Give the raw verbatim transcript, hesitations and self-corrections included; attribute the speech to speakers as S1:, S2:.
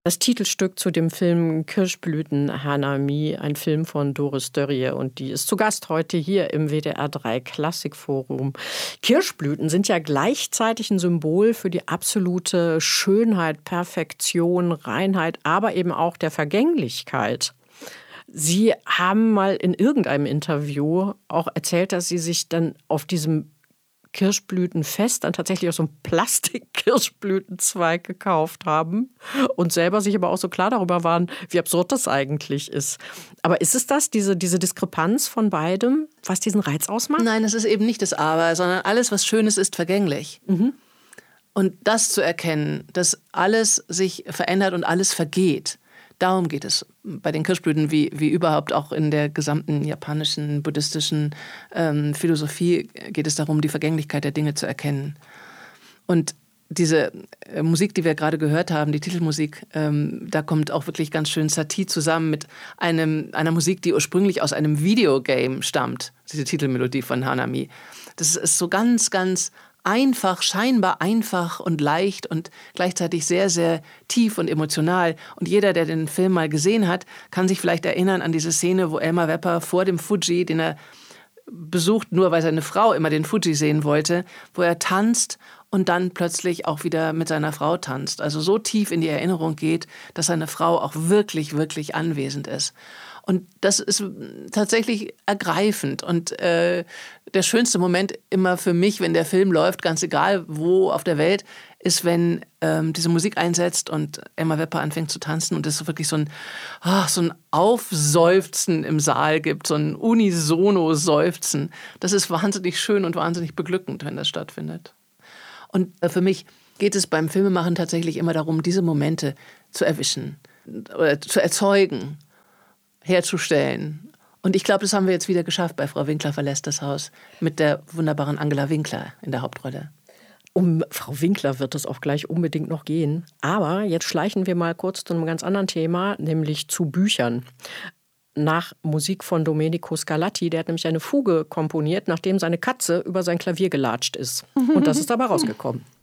S1: Das Titelstück zu dem Film Kirschblüten Hanami, ein Film von Doris Dörrie, und die ist zu Gast heute hier im W D R drei Klassikforum. Kirschblüten sind ja gleichzeitig ein Symbol für die absolute Schönheit, Perfektion, Reinheit, aber eben auch der Vergänglichkeit. Sie haben mal in irgendeinem Interview auch erzählt, dass Sie sich dann auf diesem Kirschblütenfest dann tatsächlich auch so einen Plastik-Kirschblütenzweig gekauft haben und selber sich aber auch so klar darüber waren, wie absurd das eigentlich ist. Aber ist es das, diese, diese Diskrepanz von beidem, was diesen Reiz ausmacht?
S2: Nein, es ist eben nicht das Aber, sondern alles, was Schönes, ist vergänglich. Mhm. Und das zu erkennen, dass alles sich verändert und alles vergeht, darum geht es bei den Kirschblüten, wie, wie überhaupt auch in der gesamten japanischen, buddhistischen ähm, Philosophie geht es darum, die Vergänglichkeit der Dinge zu erkennen. Und diese äh, Musik, die wir gerade gehört haben, die Titelmusik, ähm, da kommt auch wirklich ganz schön Satie zusammen mit einem, einer Musik, die ursprünglich aus einem Videogame stammt, diese Titelmelodie von Hanami. Das ist so ganz, ganz einfach, scheinbar einfach und leicht und gleichzeitig sehr, sehr tief und emotional. Und jeder, der den Film mal gesehen hat, kann sich vielleicht erinnern an diese Szene, wo Elmar Wepper vor dem Fuji, den er besucht, nur weil seine Frau immer den Fuji sehen wollte, wo er tanzt und dann plötzlich auch wieder mit seiner Frau tanzt. Also so tief in die Erinnerung geht, dass seine Frau auch wirklich, wirklich anwesend ist. Und das ist tatsächlich ergreifend. Und äh, der schönste Moment immer für mich, wenn der Film läuft, ganz egal wo auf der Welt, ist, wenn ähm, diese Musik einsetzt und Elmar Wepper anfängt zu tanzen und es wirklich so ein, oh, so ein Aufseufzen im Saal gibt, so ein Unisono-Seufzen. Das ist wahnsinnig schön und wahnsinnig beglückend, wenn das stattfindet. Und äh, für mich geht es beim Filmemachen tatsächlich immer darum, diese Momente zu erwischen oder zu erzeugen, herzustellen. Und ich glaube, das haben wir jetzt wieder geschafft bei Frau Winkler verlässt das Haus mit der wunderbaren Angela Winkler in der Hauptrolle.
S1: Um Frau Winkler wird es auch gleich unbedingt noch gehen. Aber jetzt schleichen wir mal kurz zu einem ganz anderen Thema, nämlich zu Büchern. Nach Musik von Domenico Scarlatti, der hat nämlich eine Fuge komponiert, nachdem seine Katze über sein Klavier gelatscht ist. Und das ist dabei rausgekommen.